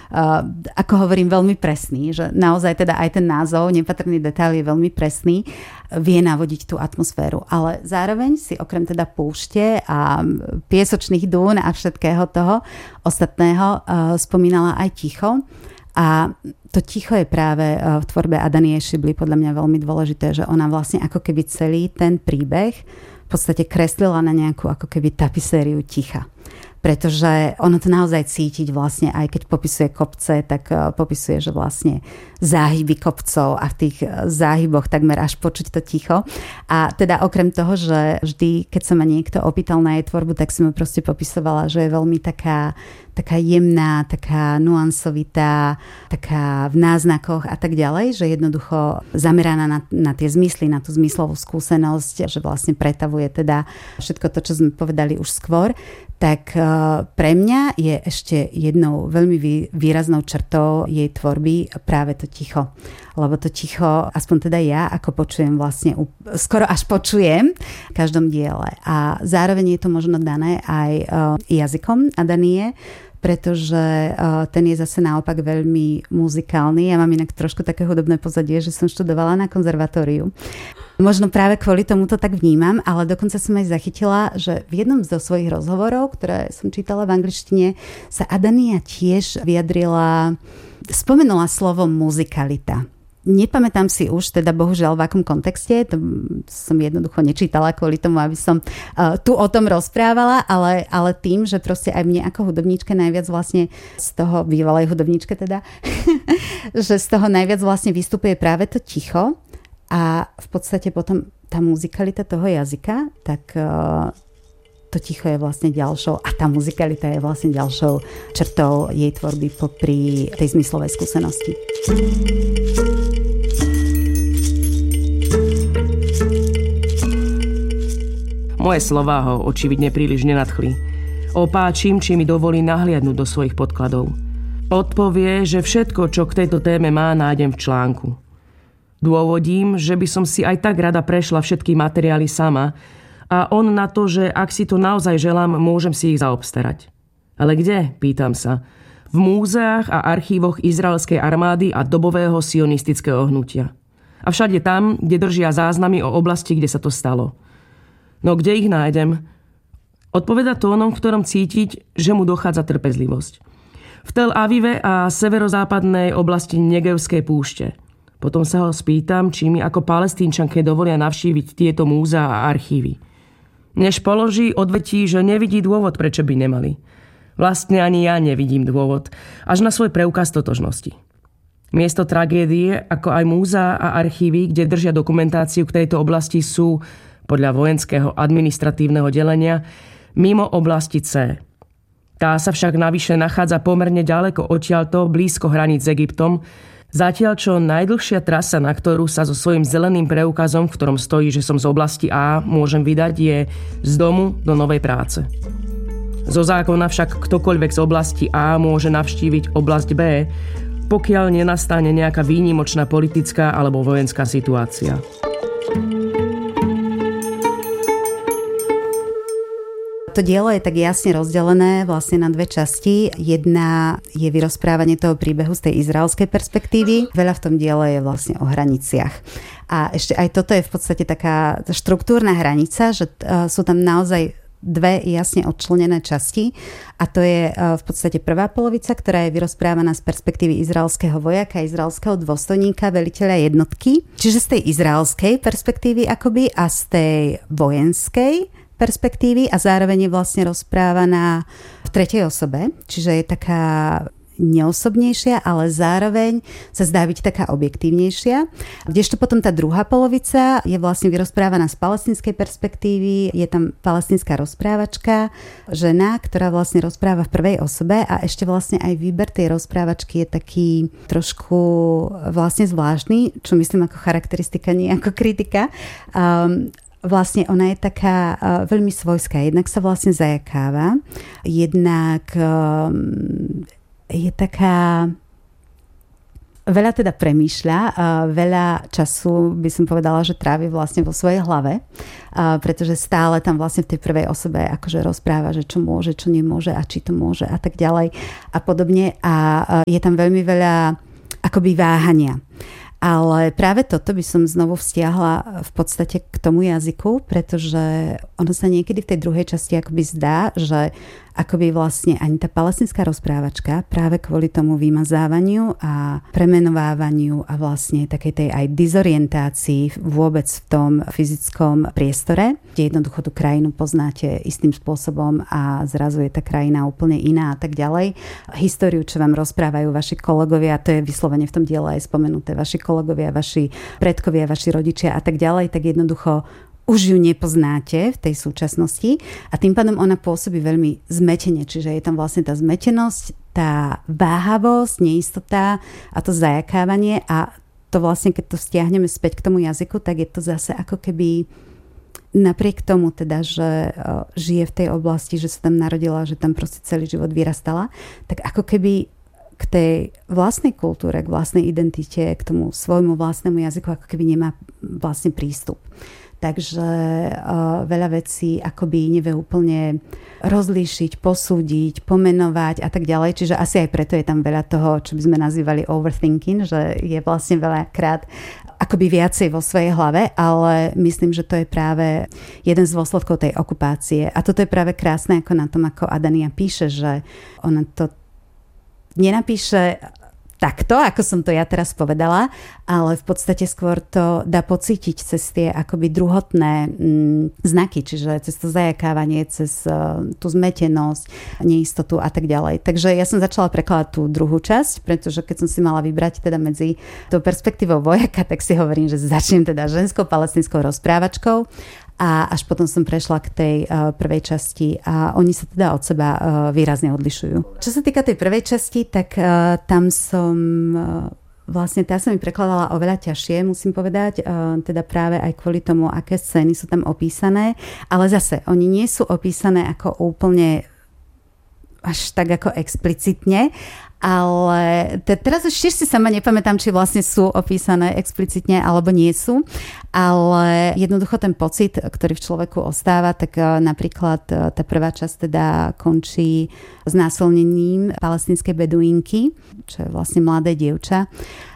ako hovorím, veľmi presný, že naozaj teda aj ten názov, Nepatrný detail, je veľmi presný, vie navodiť tú atmosféru, ale zároveň si okrem teda púšte a piesočných dún a všetkého toho ostatného spomínala aj ticho. A to ticho je práve v tvorbe Adanie Šibly podľa mňa veľmi dôležité, že ona vlastne ako keby celý ten príbeh v podstate kreslila na nejakú ako keby tapisériu ticha. Pretože ono to naozaj cítiť vlastne, aj keď popisuje kopce, tak popisuje, že vlastne záhyby kopcov a v tých záhyboch takmer až počuť to ticho. A teda okrem toho, že vždy, keď sa ma niekto opýtal na jej tvorbu, tak som ju proste popisovala, že je veľmi taká jemná, taká nuansovitá, taká v náznakoch a tak ďalej, že jednoducho zameraná na tie zmysly, na tú zmyslovú skúsenosť, že vlastne pretavuje teda všetko to, čo sme povedali už skôr. Tak pre mňa je ešte jednou veľmi výraznou črtou jej tvorby práve to ticho. Lebo to ticho, aspoň teda ja, ako počujem vlastne, skoro až počujem v každom diele. A zároveň je to možno dané aj jazykom Adanie, pretože ten je zase naopak veľmi muzikálny. Ja mám inak trošku také hudobné pozadie, že som študovala na konzervatóriu. Možno práve kvôli tomu to tak vnímam, ale dokonca som aj zachytila, že v jednom zo svojich rozhovorov, ktoré som čítala v angličtine, sa Adania tiež vyjadrila, spomenula slovo muzikalita. Nepamätám si už, teda bohužiaľ v akom kontexte, to som jednoducho nečítala kvôli tomu, aby som tu o tom rozprávala, ale tým, že proste aj mne ako hudobníčke najviac vlastne z toho, bývalej hudobníčke teda, že z toho najviac vlastne vystupuje práve to ticho a v podstate potom tá muzikalita toho jazyka, tak to ticho je vlastne ďalšou a tá muzikalita je vlastne ďalšou črtou jej tvorby popri tej zmyslovej skúsenosti. Moje slová ho očividne príliš nenadchli. Opáčim, či mi dovolí nahliadnúť do svojich podkladov. Odpovie, že všetko, čo k tejto téme má, nájdem v článku. Dôvodím, že by som si aj tak rada prešla všetky materiály sama a on na to, že ak si to naozaj želám, môžem si ich zaobstarať. Ale kde? Pýtam sa. V múzeách a archívoch izraelskej armády a dobového sionistického hnutia. A všade tam, kde držia záznamy o oblasti, kde sa to stalo. No kde ich nájdem? Odpoveda tónom, v ktorom cítiť, že mu dochádza trpezlivosť. V Tel Avive a severozápadnej oblasti Negevskej púšte. Potom sa ho spýtam, či mi ako Palestínčanke dovolia navštíviť tieto múzea a archívy. Než položí, odvetí, že nevidí dôvod, prečo by nemali. Vlastne ani ja nevidím dôvod, až na svoj preukaz totožnosti. Miesto tragédie, ako aj múzea a archívy, kde držia dokumentáciu k tejto oblasti, sú, podľa vojenského administratívneho delenia, mimo oblasti C. Tá sa však navyše nachádza pomerne ďaleko odtiaľto, blízko hraníc s Egyptom, zatiaľ čo najdlhšia trasa, na ktorú sa so svojím zeleným preukazom, v ktorom stojí, že som z oblasti A, môžem vydať, je z domu do novej práce. Zo zákona však ktokoľvek z oblasti A môže navštíviť oblasť B, pokiaľ nenastane nejaká výnimočná politická alebo vojenská situácia. To dielo je tak jasne rozdelené vlastne na dve časti. Jedna je vyrozprávanie toho príbehu z tej izraelskej perspektívy. Veľa v tom diele je vlastne o hraniciach. A ešte aj toto je v podstate taká štruktúrna hranica, že sú tam naozaj dve jasne odčlenené časti a to je v podstate prvá polovica, ktorá je vyrozprávaná z perspektívy izraelského vojaka, izraelského dôstojníka, veliteľa jednotky. Čiže z tej izraelskej perspektívy akoby a z tej vojenskej perspektívy a zároveň je vlastne rozprávaná v tretej osobe, čiže je taká neosobnejšia, ale zároveň sa zdá byť taká objektívnejšia. Kdežto potom tá druhá polovica je vlastne vyrozprávaná z palestínskej perspektívy, je tam palestínska rozprávačka, žena, ktorá vlastne rozpráva v prvej osobe a ešte vlastne aj výber tej rozprávačky je taký trošku vlastne zvláštny, čo myslím ako charakteristika, nie ako kritika. Vlastne ona je taká veľmi svojská. Jednak sa vlastne zajakáva, jednak je taká veľa teda premýšľa, veľa času by som povedala, že trávi vlastne vo svojej hlave, pretože stále tam vlastne v tej prvej osobe akože rozpráva, že čo môže, čo nemôže a či to môže a tak ďalej a podobne. A je tam veľmi veľa akoby váhania. Ale práve toto by som znovu vzťahla v podstate k tomu jazyku, pretože ono sa niekedy v tej druhej časti akoby zdá, že akoby vlastne ani tá palestinská rozprávačka práve kvôli tomu vymazávaniu a premenovávaniu a vlastne takej tej aj dizorientácii vôbec v tom fyzickom priestore, kde jednoducho tú krajinu poznáte istým spôsobom a zrazu je tá krajina úplne iná a tak ďalej. Históriu, čo vám rozprávajú vaši kolegovia, to je vyslovene v tom diele aj spomenuté, vaši kolegovia, vaši predkovia, vaši rodičia a tak ďalej, tak jednoducho už ju nepoznáte v tej súčasnosti a tým pádom ona pôsobí veľmi zmetene, čiže je tam vlastne tá zmetenosť, tá váhavosť, neistota a to zajakávanie a to vlastne, keď to stiahneme späť k tomu jazyku, tak je to zase ako keby napriek tomu teda, že žije v tej oblasti, že sa tam narodila, že tam proste celý život vyrastala, tak ako keby k tej vlastnej kultúre, k vlastnej identite, k tomu svojmu vlastnému jazyku ako keby nemá vlastne prístup. Takže veľa vecí akoby nevie úplne rozlíšiť, posúdiť, pomenovať a tak ďalej. Čiže asi aj preto je tam veľa toho, čo by sme nazývali overthinking, že je vlastne veľakrát akoby viacej vo svojej hlave, ale myslím, že to je práve jeden z dôsledkov tej okupácie. A toto je práve krásne ako na tom, ako Adania píše, že ona to nenapíše takto, ako som to ja teraz povedala, ale v podstate skôr to dá pocítiť cez tie akoby druhotné znaky, čiže cez to zajakávanie, cez tú zmetenosť, neistotu a tak ďalej. Takže ja som začala prekladať tú druhú časť, pretože keď som si mala vybrať teda medzi tou perspektívou vojaka, tak si hovorím, že začnem teda ženskou palestínskou rozprávačkou. A až potom som prešla k tej prvej časti a oni sa teda od seba výrazne odlišujú. Čo sa týka tej prvej časti, tak tam som vlastne tá sa mi prekladala oveľa ťažšie, musím povedať, teda práve aj kvôli tomu, aké scény sú tam opísané, ale zase oni nie sú opísané ako úplne až tak ako explicitne, ale teraz ešte si sama nepamätám, či vlastne sú opísané explicitne alebo nie sú, ale jednoducho ten pocit, ktorý v človeku ostáva, tak napríklad tá prvá časť teda končí znásilnením palestínskej beduínky, čo je vlastne mladé dievča.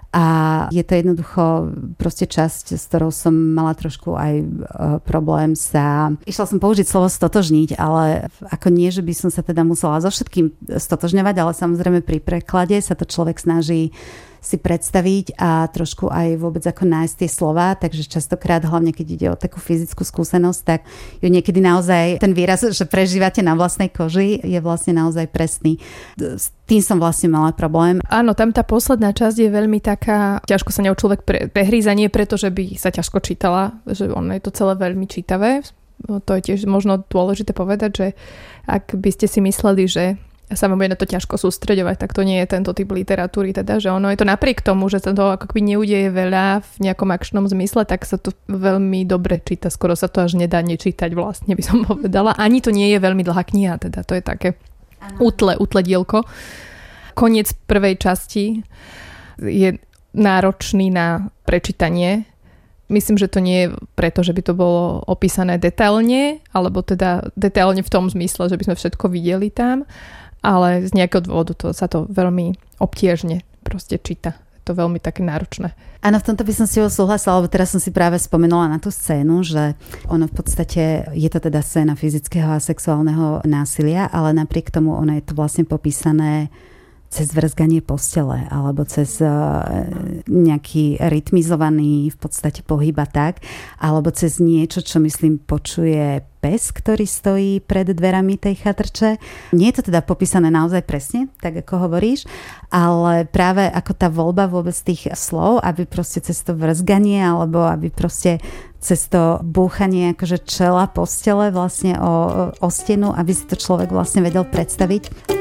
A je to jednoducho proste časť, s ktorou som mala trošku aj problém sa... Išla som použiť slovo stotožniť, ale ako nie, že by som sa teda musela so všetkým stotožňovať, ale samozrejme pri preklade sa to človek snaží si predstaviť a trošku aj vôbec ako nájsť tie slová, takže častokrát, hlavne keď ide o takú fyzickú skúsenosť, tak ju niekedy naozaj ten výraz, že prežívate na vlastnej koži, je vlastne naozaj presný. S tým som vlastne mala problém. Áno, tam tá posledná časť je veľmi taká, ťažko sa ňou človek prehríza, nie preto, že by sa ťažko čítala, že ono je to celé veľmi čítavé. To je tiež možno dôležité povedať, že ak by ste si mysleli, že sa vám bude na to ťažko sústreďovať, tak to nie je tento typ literatúry, teda, že ono je to napriek tomu, že sa to ako keby neudeje veľa v nejakom akčnom zmysle, tak sa to veľmi dobre číta, skoro sa to až nedá nečítať vlastne, by som povedala. Ani to nie je veľmi dlhá kniha, teda to je také útle dielko. Koniec prvej časti je náročný na prečítanie. Myslím, že to nie je preto, že by to bolo opísané detailne, alebo teda detailne v tom zmysle, že by sme všetko videli tam, ale z nejakého dôvodu sa to veľmi obtiežne proste číta. Je to veľmi také náročné. Áno, v tomto by som si ho súhlasila, lebo teraz som si práve spomenula na tú scénu, že ono v podstate je to teda scéna fyzického a sexuálneho násilia, ale napriek tomu ono je to vlastne popísané cez vrzganie postele alebo cez nejaký rytmizovaný v podstate pohyb a tak, alebo cez niečo, čo myslím počuje pes, ktorý stojí pred dverami tej chatrče. Nie je to teda popísané naozaj presne, tak ako hovoríš, ale práve ako tá voľba vôbec tých slov, aby proste cez to vrzganie alebo aby proste cez to búchanie akože čela postele vlastne o stenu, aby si to človek vlastne vedel predstaviť.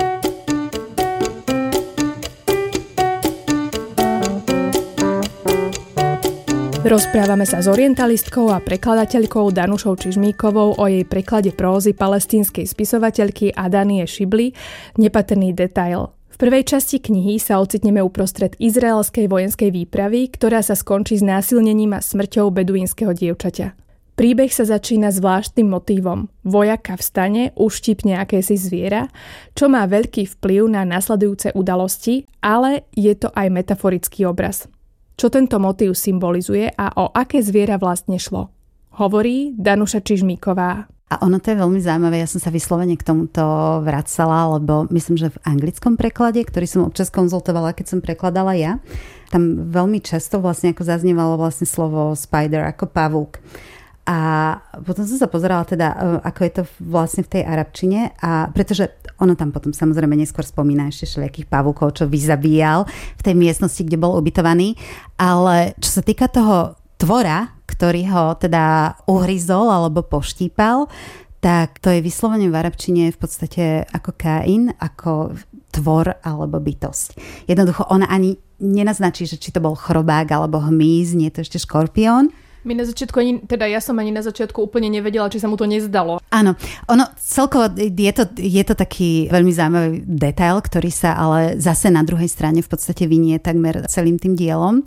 Rozprávame sa s orientalistkou a prekladateľkou Danušou Čižmíkovou o jej preklade prózy palestínskej spisovateľky Adanie Šibli Nepatrný detail. V V prvej časti knihy sa ocitneme uprostred izraelskej vojenskej výpravy, ktorá sa skončí znásilnením a smrťou beduínskeho dievčaťa. Príbeh sa začína zvláštnym motívom. Vojaka vstane, uštípne akési zviera, čo má veľký vplyv na nasledujúce udalosti, ale je to aj metaforický obraz. Čo tento motív symbolizuje a o aké zviera vlastne šlo? Hovorí Danuša Čižmíková. A ono to je veľmi zaujímavé, ja som sa vyslovene k tomuto vracala, lebo myslím, že v anglickom preklade, ktorý som občas konzultovala, keď som prekladala ja, tam veľmi často vlastne ako zaznievalo vlastne slovo spider, ako pavúk. A potom som sa pozerala teda, ako je to vlastne v tej arabčine, a pretože ono tam potom samozrejme neskôr spomína ešte všelijakých pavúkov, čo vyzabíjal v tej miestnosti, kde bol ubytovaný, ale čo sa týka toho tvora, ktorý ho teda uhryzol alebo poštípal, tak to je vyslovene v arabčine v podstate ako kain, ako tvor alebo bytosť. Jednoducho ona ani nenaznačí, že či to bol chrobák alebo hmyz, nie je to ešte škorpión. My na začiatku ja som ani na začiatku úplne nevedela, či sa mu to nezdalo. Áno, ono celkovo je to taký veľmi zaujímavý detail, ktorý sa ale zase na druhej strane v podstate vinie takmer celým tým dielom.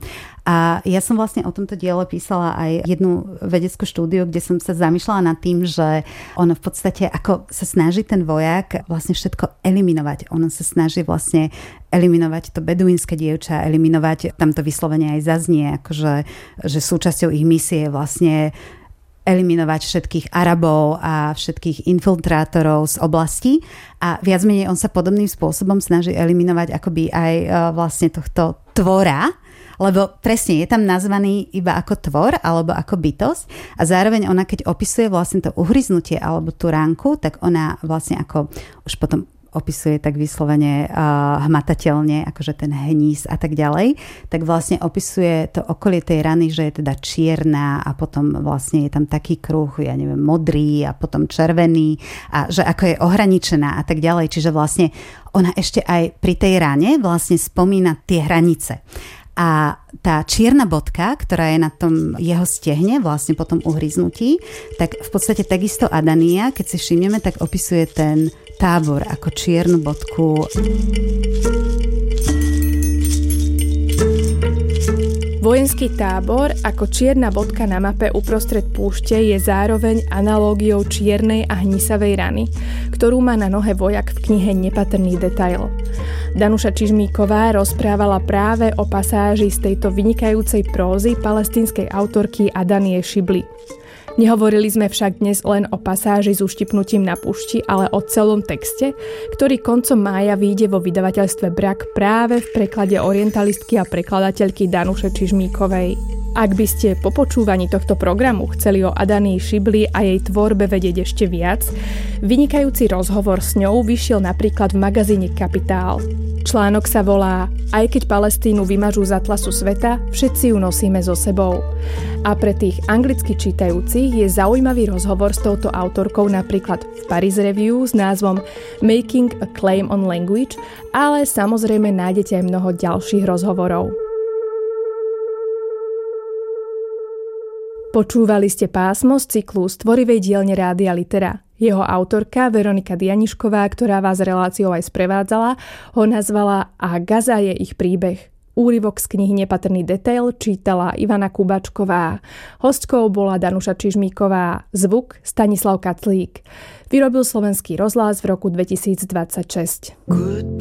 A ja som vlastne o tomto diele písala aj jednu vedeckú štúdiu, kde som sa zamýšľala nad tým, že ono v podstate ako sa snaží ten vojak vlastne všetko eliminovať. Ono sa snaží vlastne eliminovať to beduínske dievča, eliminovať, tam to vyslovene aj zaznie, akože, že súčasťou ich misie je vlastne eliminovať všetkých Arabov a všetkých infiltrátorov z oblasti a viac menej on sa podobným spôsobom snaží eliminovať akoby aj vlastne tohto tvora, lebo presne je tam nazvaný iba ako tvor alebo ako bytosť a zároveň ona, keď opisuje vlastne to uhryznutie alebo tú ránku, tak ona vlastne ako už potom opisuje tak vyslovene hmatateľne, akože ten hníz a tak ďalej, tak vlastne opisuje to okolie tej rany, že je teda čierna a potom vlastne je tam taký kruh, ja neviem, modrý a potom červený a že ako je ohraničená a tak ďalej. Čiže vlastne ona ešte aj pri tej rane vlastne spomína tie hranice. A tá čierna bodka, ktorá je na tom jeho stehne, vlastne po tom uhryznutí, tak v podstate takisto Adania, keď si všimneme, tak opisuje ten tábor ako čiernu bodku. Vojenský tábor ako čierna bodka na mape uprostred púšte je zároveň analógiou čiernej a hnisavej rany, ktorú má na nohe vojak v knihe Nepatrný detail. Danuša Čižmíková rozprávala práve o pasáži z tejto vynikajúcej prózy palestínskej autorky Adanie Šibli. Nehovorili sme však dnes len o pasáži s uštipnutím na púšti, ale o celom texte, ktorý koncom mája vyjde vo vydavateľstve Brak práve v preklade orientalistky a prekladateľky Danuše Čižmíkovej. Ak by ste po počúvaní tohto programu chceli o Adanii Šibli a jej tvorbe vedieť ešte viac, vynikajúci rozhovor s ňou vyšiel napríklad v magazíne Kapitál. Článok sa volá Aj keď Palestínu vymažú z atlasu sveta, všetci ju nosíme so sebou. A pre tých anglicky čítajúcich je zaujímavý rozhovor s touto autorkou napríklad v Paris Review s názvom Making a Claim on Language, ale samozrejme nájdete aj mnoho ďalších rozhovorov. Počúvali ste pásmo z cyklu z tvorivej dielne Rádia Litera. Jeho autorka Veronika Dianišková, ktorá vás reláciou aj sprevádzala, ho nazvala A Gaza je ich príbeh. Úryvok z knihy Nepatrný detail čítala Ivana Kubačková. Hostkou bola Danuša Čižmíková. Zvuk Stanislav Kaclík. Vyrobil Slovenský rozhlas v roku 2026.